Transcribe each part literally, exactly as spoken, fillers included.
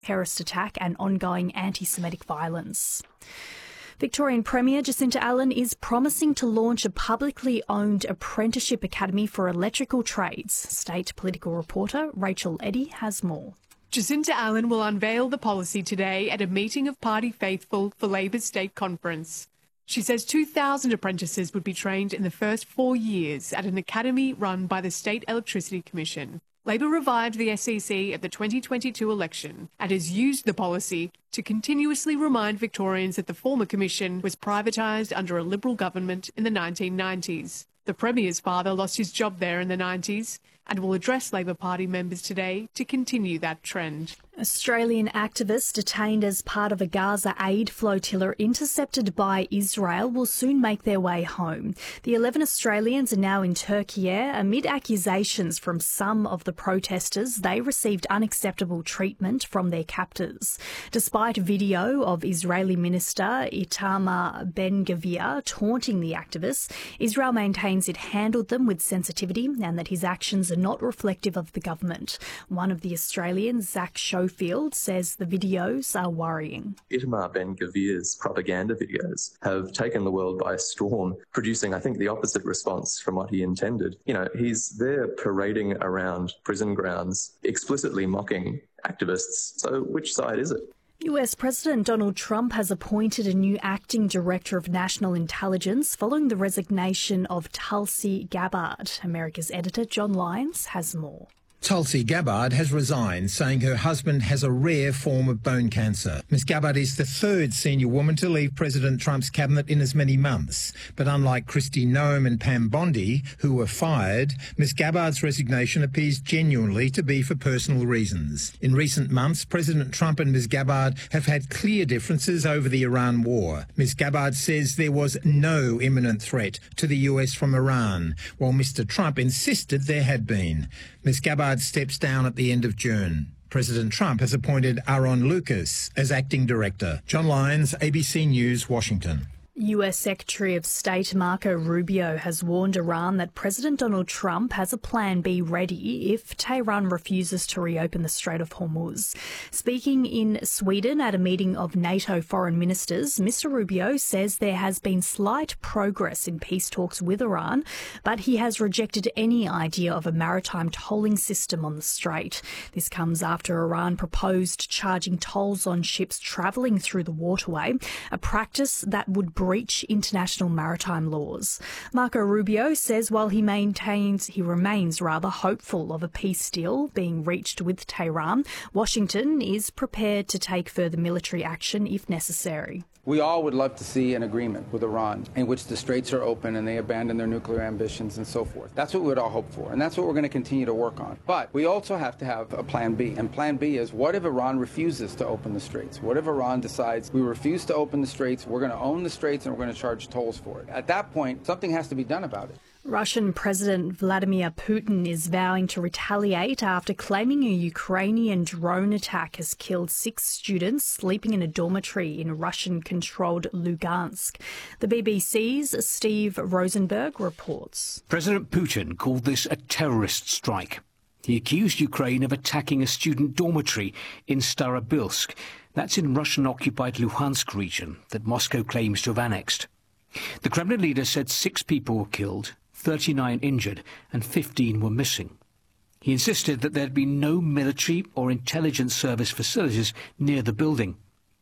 terrorist attack and ongoing anti-Semitic violence. Victorian Premier Jacinta Allen is promising to launch a publicly owned apprenticeship academy for electrical trades. State political reporter Rachel Eddy has more. Jacinta Allen will unveil the policy today at a meeting of party faithful for Labor's state conference. She says two thousand apprentices would be trained in the first four years at an academy run by the State Electricity Commission. Labor revived the S E C at the twenty twenty-two election and has used the policy to continuously remind Victorians that the former commission was privatised under a Liberal government in the nineteen nineties. The Premier's father lost his job there in the nineties and will address Labor Party members today to continue that trend. Australian activists detained as part of a Gaza aid flotilla intercepted by Israel will soon make their way home. The eleven Australians are now in Turkey amid accusations from some of the protesters they received unacceptable treatment from their captors. Despite video of Israeli Minister Itamar Ben-Gvir taunting the activists, Israel maintains it handled them with sensitivity and that his actions are not reflective of the government. One of the Australians, Zach Schofield, says the videos are worrying. Itamar Ben-Gvir's propaganda videos have taken the world by storm, producing, I think, the opposite response from what he intended. You know, he's there parading around prison grounds, explicitly mocking activists. So which side is it? U S President Donald Trump has appointed a new acting director of national intelligence following the resignation of Tulsi Gabbard. America's editor John Lyons has more. Tulsi Gabbard has resigned, saying her husband has a rare form of bone cancer. Miz Gabbard is the third senior woman to leave President Trump's cabinet in as many months. But unlike Kristi Noem and Pam Bondi, who were fired, Miz Gabbard's resignation appears genuinely to be for personal reasons. In recent months, President Trump and Miz Gabbard have had clear differences over the Iran war. Miz Gabbard says there was no imminent threat to the U S from Iran, while Mister Trump insisted there had been. Miz Gabbard steps down at the end of June. President Trump has appointed Aaron Lucas as acting director. John Lyons, A B C News, Washington. U S Secretary of State Marco Rubio has warned Iran that President Donald Trump has a plan B ready if Tehran refuses to reopen the Strait of Hormuz. Speaking in Sweden at a meeting of NATO foreign ministers, Mister Rubio says there has been slight progress in peace talks with Iran, but he has rejected any idea of a maritime tolling system on the strait. This comes after Iran proposed charging tolls on ships travelling through the waterway, a practice that would breach international maritime laws. Marco Rubio says while he maintains, he remains rather hopeful of a peace deal being reached with Tehran, Washington is prepared to take further military action if necessary. We all would love to see an agreement with Iran in which the straits are open and they abandon their nuclear ambitions and so forth. That's what we would all hope for, and that's what we're going to continue to work on. But we also have to have a plan B, and plan B is what if Iran refuses to open the straits? What if Iran decides we refuse to open the straits, we're going to own the straits, and we're going to charge tolls for it? At that point, something has to be done about it. Russian President Vladimir Putin is vowing to retaliate after claiming a Ukrainian drone attack has killed six students sleeping in a dormitory in Russian-controlled Lugansk. The B B C's Steve Rosenberg reports. President Putin called this a terrorist strike. He accused Ukraine of attacking a student dormitory in Starobilsk. That's in Russian-occupied Luhansk region that Moscow claims to have annexed. The Kremlin leader said six people were killed, thirty-nine injured, and fifteen were missing. He insisted that there had been no military or intelligence service facilities near the building.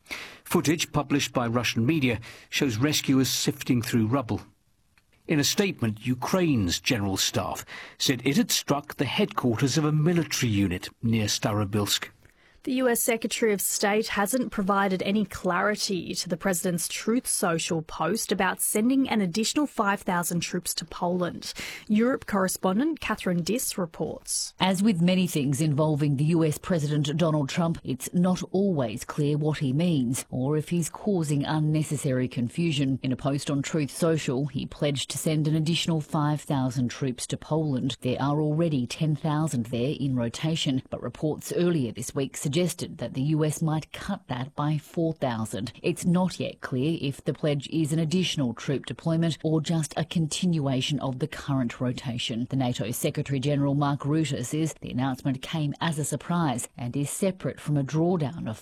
Footage published by Russian media shows rescuers sifting through rubble. In a statement, Ukraine's general staff said it had struck the headquarters of a military unit near Starobilsk. The U S Secretary of State hasn't provided any clarity to the President's Truth Social post about sending an additional five thousand troops to Poland. Europe correspondent Catherine Diss reports. As with many things involving the U S President Donald Trump, it's not always clear what he means or if he's causing unnecessary confusion. In a post on Truth Social, he pledged to send an additional five thousand troops to Poland. There are already ten thousand there in rotation, but reports earlier this week suggested suggested that the U S might cut that by four thousand. It's not yet clear if the pledge is an additional troop deployment or just a continuation of the current rotation. The NATO Secretary-General Mark Rutte says the announcement came as a surprise and is separate from a drawdown of